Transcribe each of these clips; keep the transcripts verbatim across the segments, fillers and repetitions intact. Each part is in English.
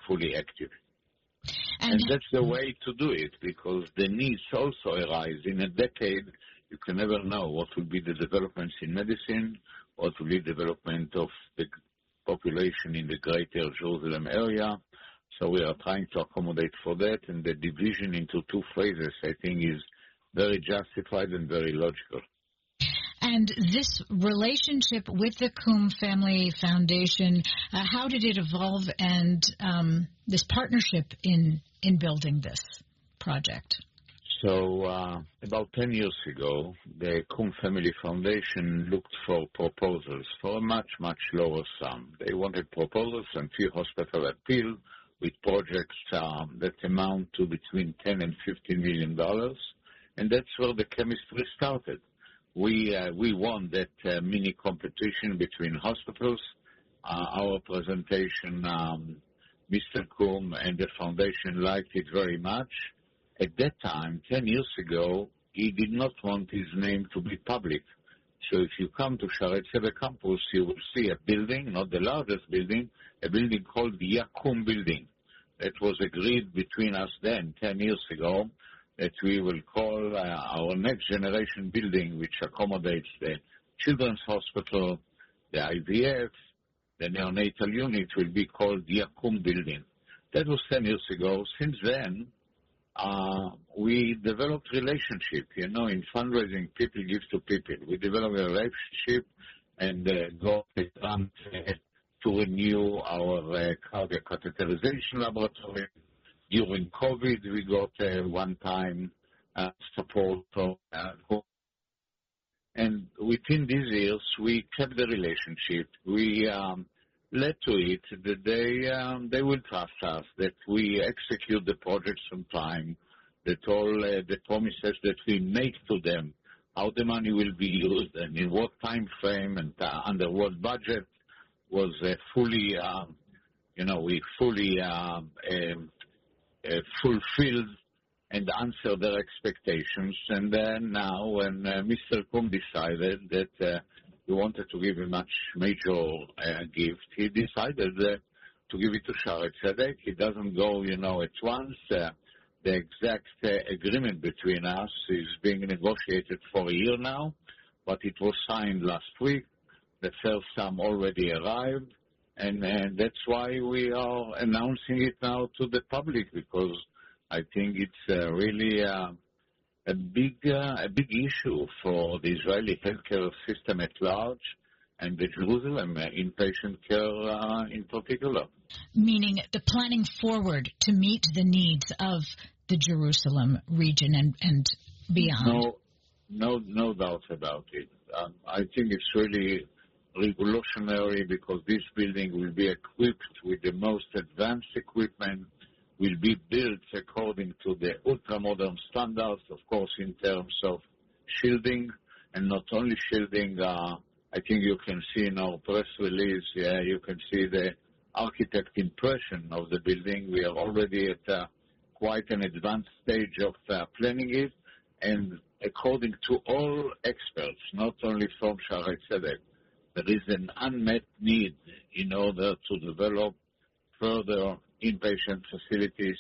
fully active. And, and that's the way to do it, because the needs also arise. In a decade, you can never know what will be the developments in medicine, what will be the development of the population in the greater Jerusalem area. So we are trying to accommodate for that, and the division into two phases, I think, is very justified and very logical. And this relationship with the Koum Family Foundation, uh, how did it evolve, and um, this partnership in, in building this project? So uh, about ten years ago, the Koum Family Foundation looked for proposals for a much, much lower sum. They wanted proposals, and few hospitals appealed with projects um, that amount to between ten and fifteen million dollars, and that's where the chemistry started. We uh, we won that uh, mini competition between hospitals. Uh, our presentation, um, Mister Koum and the foundation liked it very much. At that time, ten years ago, he did not want his name to be public. So if you come to Shaarei Tzedek campus, you will see a building, not the largest building, a building called the Yakum building. That was agreed between us then, ten years ago, that we will call uh, our next generation building, which accommodates the Children's Hospital, the I V F, the neonatal unit, will be called the Yakum building. That was ten years ago. Since then, uh, we developed relationship. You know, in fundraising, people give to people. We developed a relationship and uh, got a grant uh, to renew our uh, cardiac catheterization laboratory. During COVID, we got uh, one-time uh, support from uh, and within these years, we kept the relationship. We um, led to it that they um, they will trust us, that we execute the projects on time, that all uh, the promises that we make to them, how the money will be used and in what time frame and uh, under what budget, was uh, fully, uh, you know, we fully uh, um, uh, fulfilled and answered their expectations. And then now when uh, Mister Koum decided that uh, he wanted to give a much major uh, gift, he decided uh, to give it to Shaarei Tzedek. It doesn't go, you know, at once. Uh, the exact uh, agreement between us is being negotiated for a year now, but it was signed last week. The first sum already arrived, and, and that's why we are announcing it now to the public, because I think it's uh, really uh, a big uh, a big issue for the Israeli healthcare system at large, and the Jerusalem uh, inpatient care uh, in particular. Meaning the planning forward to meet the needs of the Jerusalem region and, and beyond. No, no, no doubt about it. Um, I think it's really revolutionary, because this building will be equipped with the most advanced equipment, will be built according to the ultra-modern standards, of course, in terms of shielding, and not only shielding. uh, I think you can see in our press release, yeah, you can see the architect impression of the building. We are already at uh, quite an advanced stage of uh, planning it, and according to all experts, not only from Shaarei Tzedek, there is an unmet need in order to develop further inpatient facilities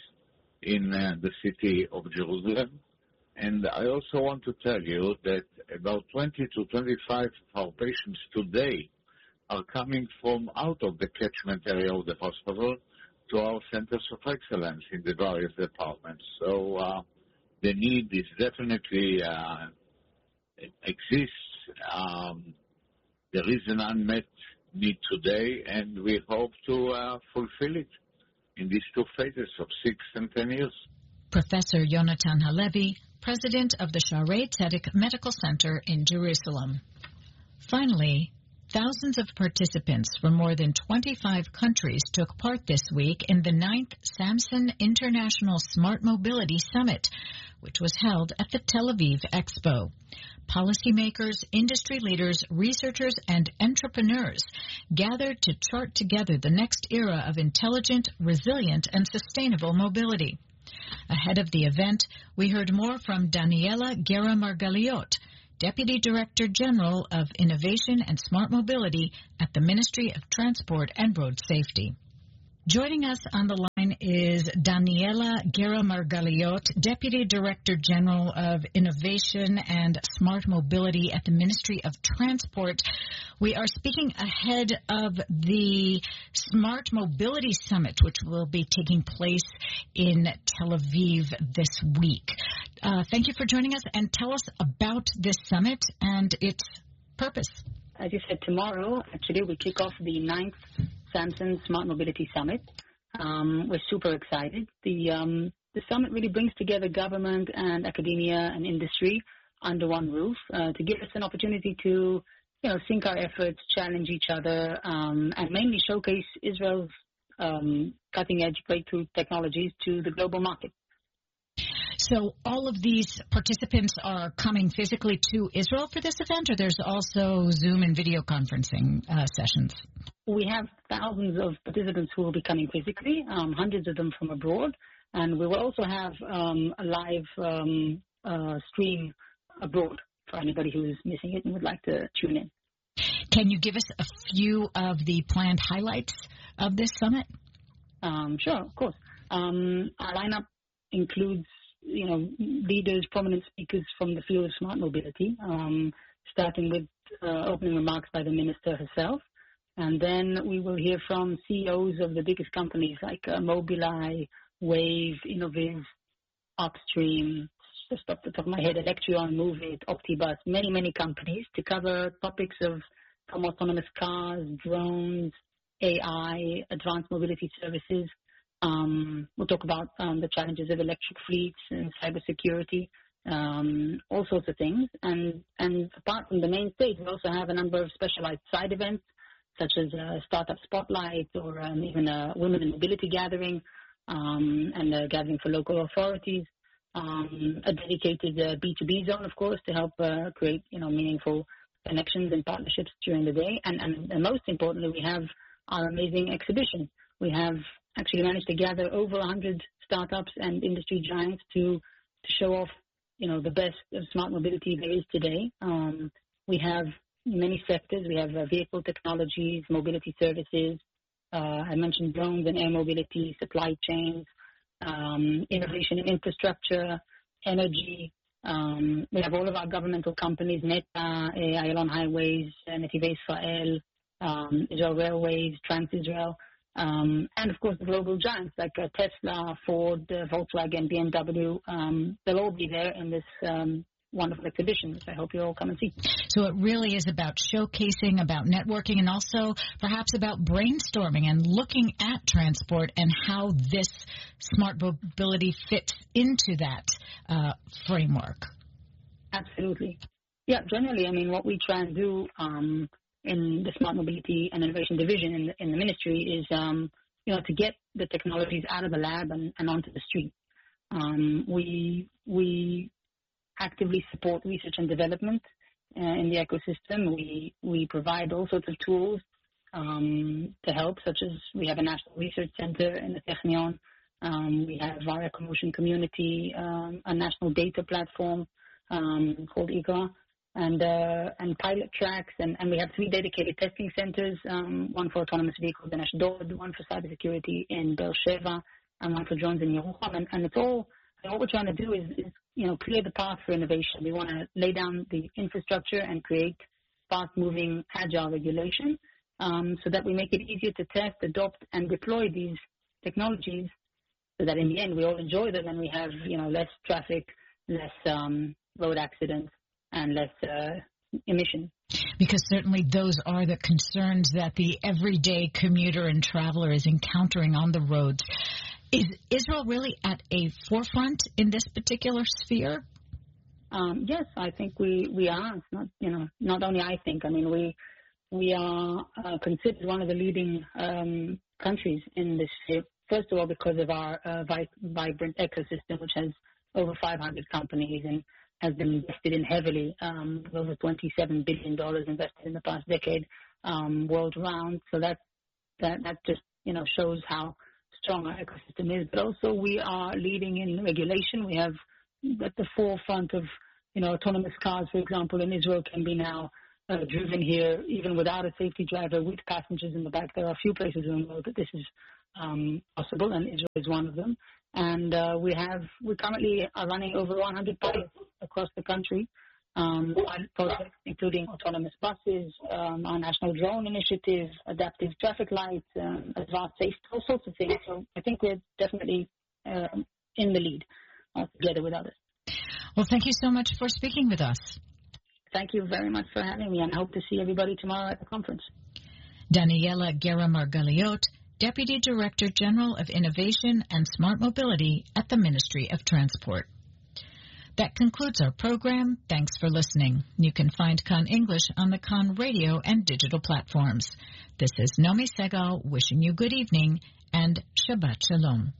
in uh, the city of Jerusalem. And I also want to tell you that about twenty to twenty-five of our patients today are coming from out of the catchment area of the hospital to our centers of excellence in the various departments. So uh, the need is definitely uh, exists. Um, there is an unmet need today, and we hope to uh, fulfill it in these two phases of six and ten years. Professor Yonatan Halevi, president of the Shaarei Tzedek Medical Center in Jerusalem. Finally, thousands of participants from more than twenty-five countries took part this week in the ninth Samson International Smart Mobility Summit, which was held at the Tel Aviv Expo. Policymakers, industry leaders, researchers, and entrepreneurs gathered to chart together the next era of intelligent, resilient, and sustainable mobility. Ahead of the event, we heard more from Daniela Guerra-Margaliot, Deputy Director General of Innovation and Smart Mobility at the Ministry of Transport and Road Safety. Joining us on the line is Daniela Guerra-Margaliot, Deputy Director General of Innovation and Smart Mobility at the Ministry of Transport. We are speaking ahead of the Smart Mobility Summit, which will be taking place in Tel Aviv this week. Uh, thank you for joining us, and tell us about this summit and its purpose. As you said, tomorrow, actually, we kick off the ninth Samsung Smart Mobility Summit. Um, we're super excited. The um, the summit really brings together government and academia and industry under one roof uh, to give us an opportunity to, you know, sync our efforts, challenge each other, um, and mainly showcase Israel's um, cutting-edge breakthrough technologies to the global market. So all of these participants are coming physically to Israel for this event, or there's also Zoom and video conferencing uh, sessions? We have thousands of participants who will be coming physically, um, hundreds of them from abroad, and we will also have um, a live um, uh, stream abroad for anybody who is missing it and would like to tune in. Can you give us a few of the planned highlights of this summit? Um, sure, of course. Um, our lineup includes, you know, leaders, prominent speakers from the field of smart mobility, um, starting with uh, opening remarks by the minister herself. And then we will hear from C E Os of the biggest companies like uh, Mobileye, Wave, Innoviz, Upstream, just off the top of my head, Electron, Moveit, Optibus, many, many companies to cover topics of from autonomous cars, drones, A I, advanced mobility services. Um, we'll talk about um, the challenges of electric fleets and cybersecurity, um, all sorts of things. And, and apart from the main stage, we also have a number of specialized side events, such as a startup spotlight or um, even a women in mobility gathering um, and a gathering for local authorities, um, a dedicated uh, B two B zone, of course, to help uh, create, you know, meaningful connections and partnerships during the day. And, and, and most importantly, we have our amazing exhibition. We have actually managed to gather over one hundred startups and industry giants to, to show off, you know, the best of smart mobility there is today. Um, we have many sectors. We have uh, vehicle technologies, mobility services. Uh, I mentioned drones and air mobility, supply chains, um, innovation in infrastructure, energy. Um, we have all of our governmental companies, Meta, Ayalon Highways, Netivei Israel, um, Israel Railways, Trans-Israel, um, and, of course, the global giants like uh, Tesla, Ford, uh, Volkswagen, B M W. Um, they'll all be there in this um, wonderful exhibition, which I hope you all come and see. So it really is about showcasing, about networking, and also perhaps about brainstorming and looking at transport and how this smart mobility fits into that uh, framework. Absolutely. Yeah, generally, I mean, what we try and do um, in the Smart Mobility and Innovation Division in the, in the ministry is, um, you know, to get the technologies out of the lab and, and onto the street. Um, we we actively support research and development uh, in the ecosystem. We we provide all sorts of tools um, to help, such as we have a national research center in the Technion. Um, we have our EcoMotion community, um, a national data platform um, called IGRA, and uh, and pilot tracks, and, and we have three dedicated testing centers, um, one for autonomous vehicles in Ashdod, one for cybersecurity in Beersheba, and one for drones in Yerucham. And, and it's all, and what we're trying to do is, is, you know, clear the path for innovation. We want to lay down the infrastructure and create fast-moving, agile regulation um, so that we make it easier to test, adopt, and deploy these technologies so that in the end we all enjoy them and we have, you know, less traffic, less um, road accidents, and less uh, emission. Because certainly those are the concerns that the everyday commuter and traveler is encountering on the roads. Is Israel really at a forefront in this particular sphere? Um, yes, I think we, we are. It's not, you know, not only I think. I mean, we we are uh, considered one of the leading um, countries in this sphere. First of all, because of our uh, vi- vibrant ecosystem, which has over five hundred companies and has been invested in heavily, um, over twenty-seven billion dollars invested in the past decade um, world round. So that, that that just, you know, shows how strong our ecosystem is. But also we are leading in regulation. We have at the forefront of, you know, autonomous cars, for example, in Israel can be now uh, driven here even without a safety driver with passengers in the back. There are a few places in the world that this is um, possible, and Israel is one of them. And uh, we have we currently are running over one hundred pilots across the country, um, projects including autonomous buses, um, our national drone initiative, adaptive traffic lights, um, advanced safety, all sorts of things. So I think we're definitely uh, in the lead uh, together with others. Well, thank you so much for speaking with us. Thank you very much for having me, and I hope to see everybody tomorrow at the conference. Daniela Guerra-Margaliot, Deputy Director General of Innovation and Smart Mobility at the Ministry of Transport. That concludes our program. Thanks for listening. You can find Kan English on the Kan radio and digital platforms. This is Nomi Segal wishing you good evening and Shabbat Shalom.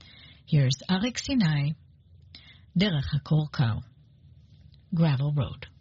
Here's Arik Sinai, Derech HaKorkau, Gravel Road.